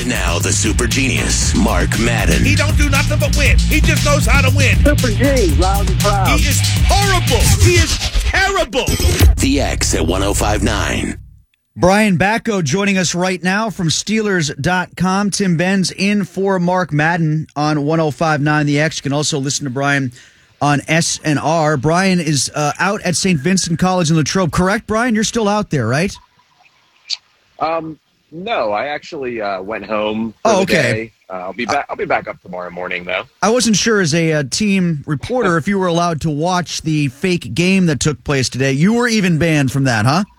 And now the super genius, Mark Madden. He don't do nothing but win. He just knows how to win. Super G, loud and proud. He is horrible. He is terrible. The X at 105.9. Brian Bacco joining us right now from Steelers.com. Tim Benz in for Mark Madden on 105.9 The X. You can also listen to Brian on SNR. Brian is out at St. Vincent College in Latrobe. Correct, Brian? You're still out there, right? No, I actually went home for the day. I'll be back up tomorrow morning, though. I wasn't sure as a team reporter if you were allowed to watch the fake game that took place today. You were even banned from that, huh?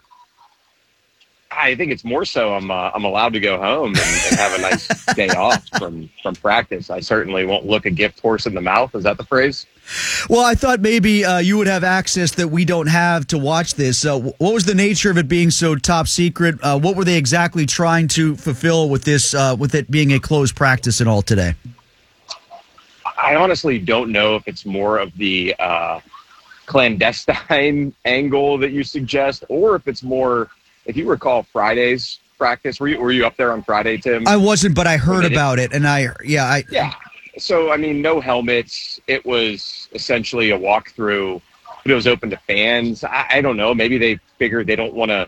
I think it's more so I'm allowed to go home and have a nice day off from practice. I certainly won't look a gift horse in the mouth. Is that the phrase? Well, I thought maybe you would have access that we don't have to watch this. What was the nature of it being so top secret? What were they exactly trying to fulfill with this, with it being a closed practice and all today? I honestly don't know if it's more of the clandestine angle that you suggest, or if it's more. If you recall Friday's practice, were you up there on Friday, Tim? I wasn't, but I heard about it, and yeah. So I mean, no helmets. It was essentially a walkthrough, but it was open to fans. I don't know. Maybe they figured they don't want to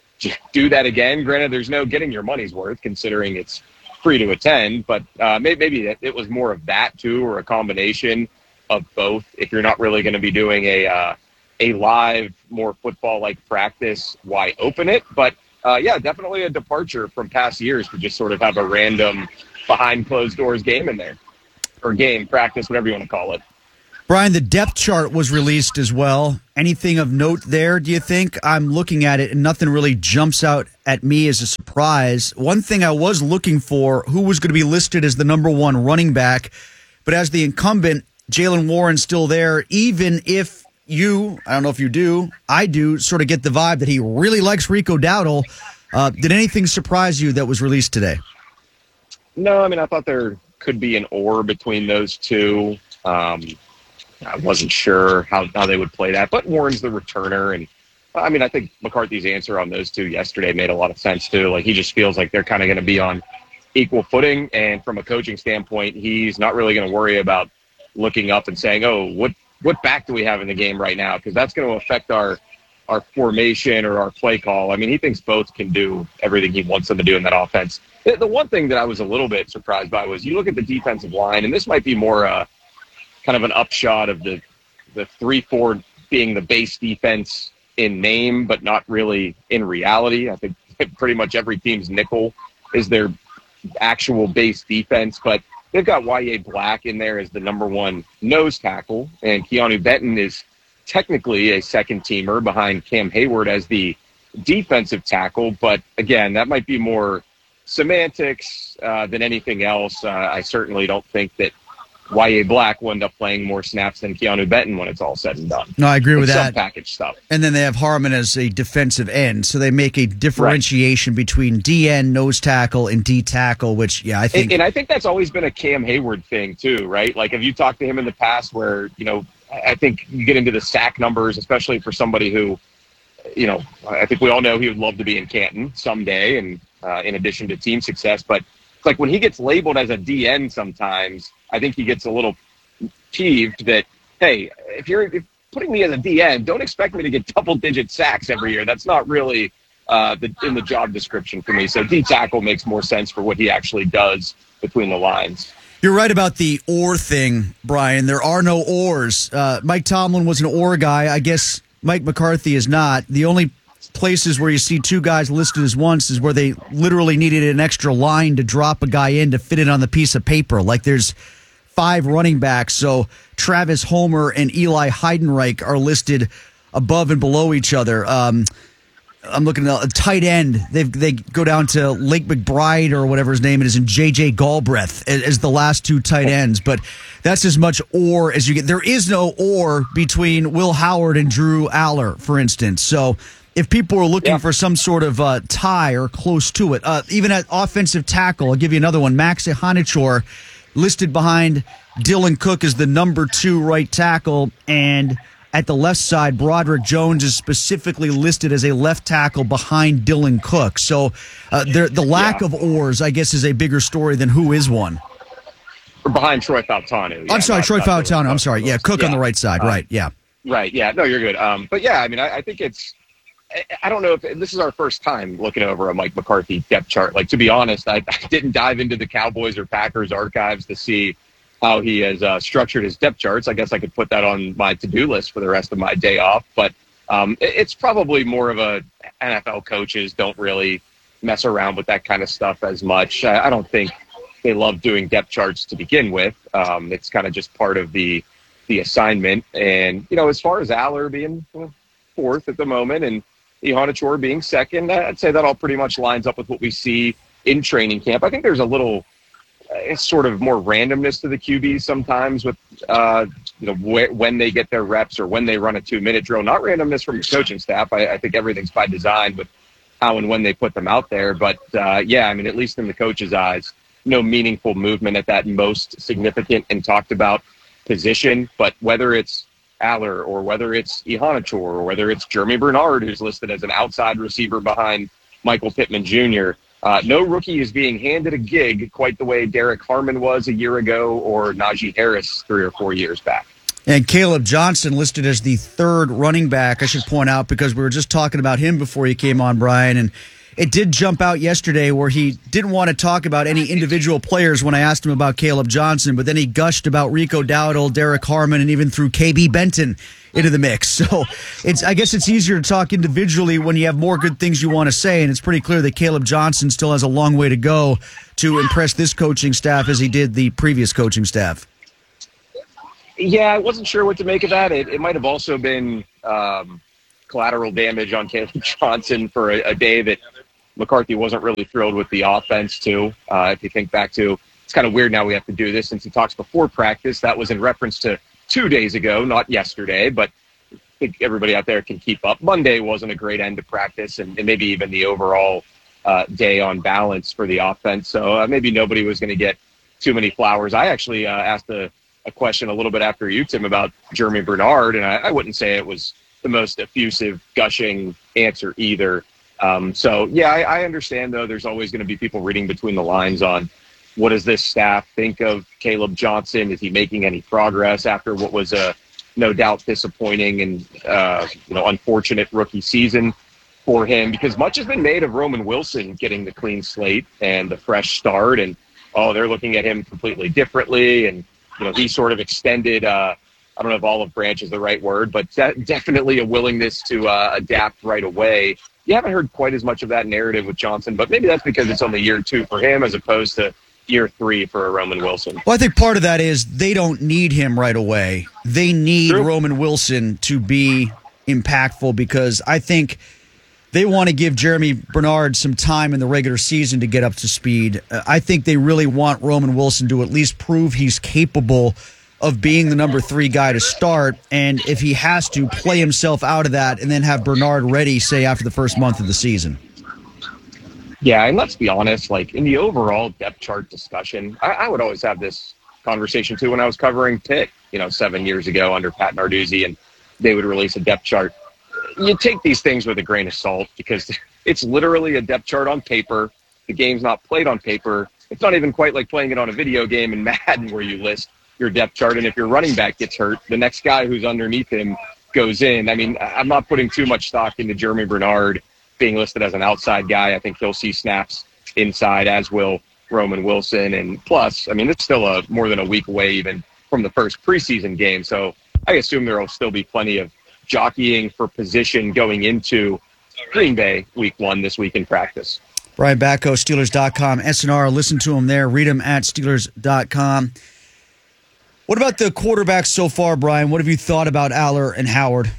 do that again. Granted, there's no getting your money's worth considering it's free to attend, but maybe it was more of that too, or a combination of both. If you're not really going to be doing a live, more football-like practice, why open it? But, yeah, definitely a departure from past years to just sort of have a random behind-closed-doors game in there. Or game, practice, whatever you want to call it. Brian, the depth chart was released as well. Anything of note there, do you think? I'm looking at it, and nothing really jumps out at me as a surprise. One thing I was looking for, who was going to be listed as the number one running back, but as the incumbent, Jaylen Warren's still there, even if I don't know if you do, I do, sort of get the vibe that he really likes Rico Dowdle. Did anything surprise you that was released today? No, I mean, I thought there could be an or between those two. I wasn't sure how they would play that, but Warren's the returner. And I mean, I think McCarthy's answer on those two yesterday made a lot of sense too. Like, he just feels like they're kind of going to be on equal footing. And from a coaching standpoint, he's not really going to worry about looking up and saying, oh, what back do we have in the game right now? Because that's going to affect our formation or our play call. I mean, he thinks both can do everything he wants them to do in that offense. The one thing that I was a little bit surprised by was you look at the defensive line, and this might be more kind of an upshot of the 3-4 being the base defense in name, but not really in reality. I think pretty much every team's nickel is their actual base defense, but they've got Y.A. Black in there as the number one nose tackle, and Keanu Benton is technically a second-teamer behind Cam Hayward as the defensive tackle. But, again, that might be more semantics than anything else. I certainly don't think that Y.A. Black will end up playing more snaps than Keanu Benton when it's all said and done. No, I agree with that. Some package stuff. And then they have Harmon as a defensive end, so they make a differentiation between D-end, nose tackle, and D-tackle, which, yeah, I think... And I think that's always been a Cam Hayward thing, too, right? Like, have you talked to him in the past where, you know, I think you get into the sack numbers, especially for somebody who, you know, I think we all know he would love to be in Canton someday, and in addition to team success, but it's like when he gets labeled as a DN sometimes, I think he gets a little peeved that, hey, if you're putting me as a DN, don't expect me to get double-digit sacks every year. That's not really in the job description for me. So D-tackle makes more sense for what he actually does between the lines. You're right about the or thing, Brian. There are no ors. Mike Tomlin was an or guy. I guess Mike McCarthy is not. The only places where you see two guys listed as once is where they literally needed an extra line to drop a guy in to fit it on the piece of paper. Like there's 5 running backs, so Travis Homer and Eli Heidenreich are listed above and below each other. I'm looking at a tight end. They go down to Lake McBride or whatever his name is, and J.J. Galbraith as the last 2 tight ends. But that's as much or as you get. There is no or between Will Howard and Drew Aller, for instance. So if people are looking for some sort of tie or close to it, even at offensive tackle, I'll give you another one. Max Ihanichor listed behind Dylan Cook as the number 2 right tackle, and at the left side, Broderick Jones is specifically listed as a left tackle behind Dylan Cook. So the lack of oars, I guess, is a bigger story than who is one. Behind Troy Fautanu. Yeah, I'm sorry, Troy Fautanu. I'm sorry. Yeah, Cook on the right side. Right, yeah. Right, yeah. No, you're good. But, yeah, I mean, I think I don't know if this is our first time looking over a Mike McCarthy depth chart. Like, to be honest, I didn't dive into the Cowboys or Packers archives to see how he has structured his depth charts. I guess I could put that on my to-do list for the rest of my day off. But it's probably more of a NFL coaches don't really mess around with that kind of stuff as much. I don't think they love doing depth charts to begin with. It's kind of just part of the assignment. And, as far as Aller being fourth at the moment and Ihonachor being second, I'd say that all pretty much lines up with what we see in training camp. I think there's a little sort of more randomness to the QBs sometimes with, when they get their reps or when they run a 2-minute drill. Not randomness from the coaching staff. I think everything's by design with how and when they put them out there. But, I mean, at least in the coach's eyes, no meaningful movement at that most significant and talked about position. But whether it's Aller or whether it's Ihonachor or whether it's Jeremy Bernard, who's listed as an outside receiver behind Michael Pittman Jr., no rookie is being handed a gig quite the way Derek Harmon was a year ago or Najee Harris 3 or 4 years back. And Caleb Johnson listed as the third running back, I should point out, because we were just talking about him before you came on, Brian, and it did jump out yesterday where he didn't want to talk about any individual players when I asked him about Caleb Johnson, but then he gushed about Rico Dowdle, Derek Harmon, and even threw KB Benton into the mix. So I guess it's easier to talk individually when you have more good things you want to say, and it's pretty clear that Caleb Johnson still has a long way to go to impress this coaching staff as he did the previous coaching staff. Yeah, I wasn't sure what to make of that. It might have also been collateral damage on Caleb Johnson for a day that McCarthy wasn't really thrilled with the offense, too. If you think back to, it's kind of weird now we have to do this since he talks before practice. That was in reference to 2 days ago, not yesterday, but I think everybody out there can keep up. Monday wasn't a great end to practice and maybe even the overall day on balance for the offense. So maybe nobody was going to get too many flowers. I actually asked a question a little bit after you, Tim, about Jeremy Bernard, and I wouldn't say it was the most effusive, gushing answer either. I understand, though, there's always going to be people reading between the lines on what does this staff think of Caleb Johnson? Is he making any progress after what was a no doubt disappointing and unfortunate rookie season for him? Because much has been made of Roman Wilson getting the clean slate and the fresh start, and they're looking at him completely differently, and he sort of extended. I don't know if olive branch is the right word, but definitely a willingness to adapt right away. You haven't heard quite as much of that narrative with Johnson, but maybe that's because it's only year 2 for him as opposed to year 3 for a Roman Wilson. Well, I think part of that is they don't need him right away. They need Roman Wilson to be impactful because I think they want to give Jeremy Bernard some time in the regular season to get up to speed. I think they really want Roman Wilson to at least prove he's capable of being the number 3 guy to start, and if he has to, play himself out of that and then have Bernard ready, say, after the first month of the season. Yeah, and let's be honest, like in the overall depth chart discussion, I would always have this conversation too when I was covering Pitt, 7 years ago under Pat Narduzzi, and they would release a depth chart. You take these things with a grain of salt because it's literally a depth chart on paper. The game's not played on paper. It's not even quite like playing it on a video game in Madden where you list your depth chart, and if your running back gets hurt, the next guy who's underneath him goes in. I mean, I'm not putting too much stock into Jeremy Bernard being listed as an outside guy. I think he'll see snaps inside, as will Roman Wilson. And plus, I mean, it's still more than a week away even from the first preseason game. So I assume there will still be plenty of jockeying for position going into Green Bay week 1 this week in practice. Brian Batko, Steelers.com. SNR, listen to him there. Read him at Steelers.com. What about the quarterbacks so far, Brian? What have you thought about Aller and Howard?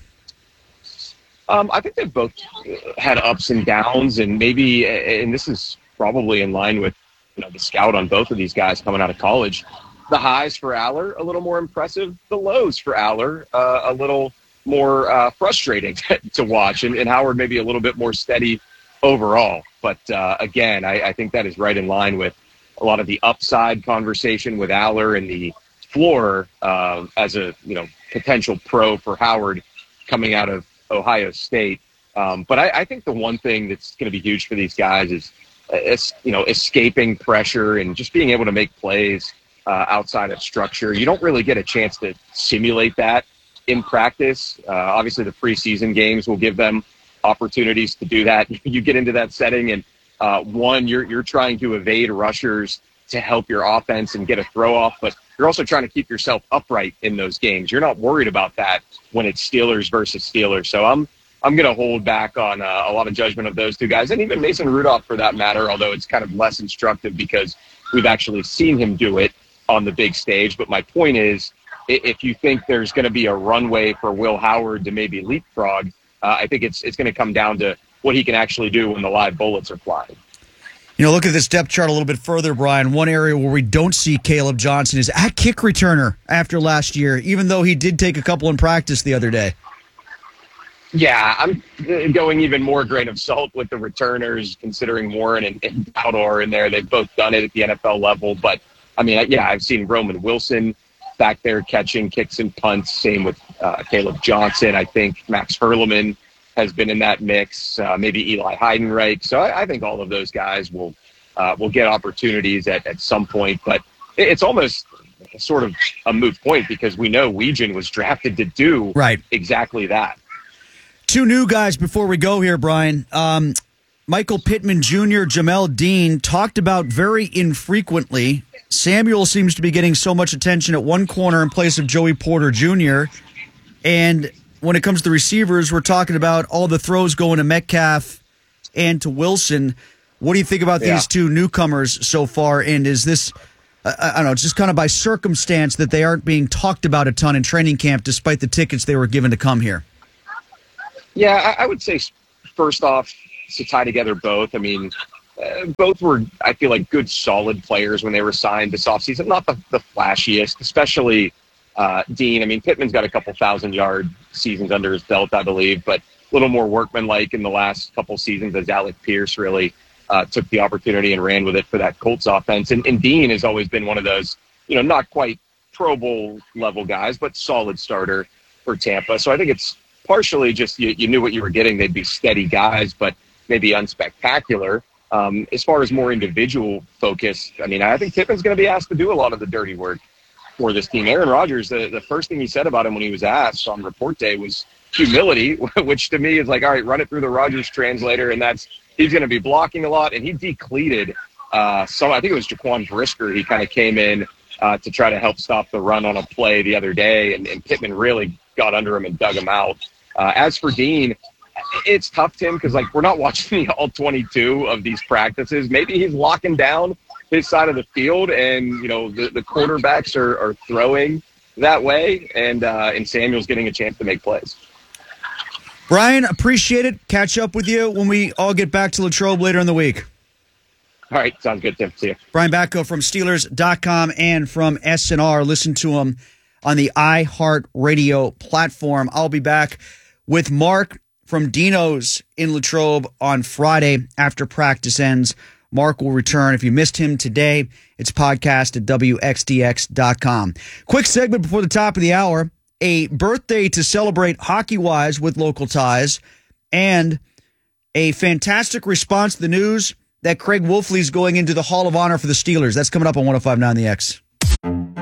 I think they've both had ups and downs, and maybe, and this is probably in line with the scout on both of these guys coming out of college. The highs for Aller, a little more impressive. The lows for Aller, a little more frustrating to watch, and Howard maybe a little bit more steady overall. But again, I think that is right in line with a lot of the upside conversation with Aller and the floor as a potential pro for Howard coming out of Ohio State. But I think the one thing that's going to be huge for these guys is escaping pressure and just being able to make plays outside of structure. You don't really get a chance to simulate that in practice. Obviously, the preseason games will give them opportunities to do that. You get into that setting, and you're trying to evade rushers to help your offense and get a throw off, but you're also trying to keep yourself upright in those games. You're not worried about that when it's Steelers versus Steelers. So I'm going to hold back on a lot of judgment of those two guys, and even Mason Rudolph for that matter, although it's kind of less instructive because we've actually seen him do it on the big stage. But my point is, if you think there's going to be a runway for Will Howard to maybe leapfrog, I think it's going to come down to what he can actually do when the live bullets are flying. Look at this depth chart a little bit further, Brian. One area where we don't see Caleb Johnson is at kick returner after last year, even though he did take a couple in practice the other day. Yeah, I'm going even more grain of salt with the returners, considering Warren and Dowdor in there. They've both done it at the NFL level. But, I've seen Roman Wilson back there catching kicks and punts. Same with Caleb Johnson. I think Max Hurleman has been in that mix. Maybe Eli Heidenreich. So I think all of those guys will get opportunities at some point. But it's almost sort of a moot point because we know Weegan was drafted to do exactly that. Two new guys before we go here, Brian. Michael Pittman Jr., Jamel Dean talked about very infrequently. Samuel seems to be getting so much attention at one corner in place of Joey Porter Jr. And when it comes to receivers, we're talking about all the throws going to Metcalf and to Wilson. What do you think about these two newcomers so far? And is this, I don't know, it's just kind of by circumstance that they aren't being talked about a ton in training camp despite the tickets they were given to come here? Yeah, I would say first off, to tie together both, both were, I feel like, good, solid players when they were signed this offseason. Not the flashiest, especially Dean. Pittman's got a couple 1,000-yard seasons under his belt, I believe, but a little more workmanlike in the last couple seasons as Alec Pierce really took the opportunity and ran with it for that Colts offense. And Dean has always been one of those, not quite Pro Bowl level guys, but solid starter for Tampa. So I think it's partially just you knew what you were getting. They'd be steady guys, but maybe unspectacular. As far as more individual focus, I think Pittman's going to be asked to do a lot of the dirty work for this team. Aaron Rodgers, the first thing he said about him when he was asked on report day was humility, which to me is like, all right, run it through the Rodgers translator, and he's going to be blocking a lot. And he decleated I think it was Jaquan Brisker. He kind of came in to try to help stop the run on a play the other day, and Pittman really got under him and dug him out. As for Dean, it's tough, Tim, because we're not watching all 22 of these practices. Maybe he's locking down his side of the field, and the quarterbacks are throwing that way, and Samuel's getting a chance to make plays. Brian, appreciate it. Catch up with you when we all get back to Latrobe later in the week. All right, sounds good, Tim. See you. Brian Batko from Steelers.com and from SNR. Listen to him on the iHeartRadio platform. I'll be back with Mark from Dino's in Latrobe on Friday after practice ends. Mark will return. If you missed him today, it's podcast at WXDX.com. Quick segment before the top of the hour. A birthday to celebrate hockey-wise with local ties, and a fantastic response to the news that Craig Wolfley's going into the Hall of Honor for the Steelers. That's coming up on 105.9 The X.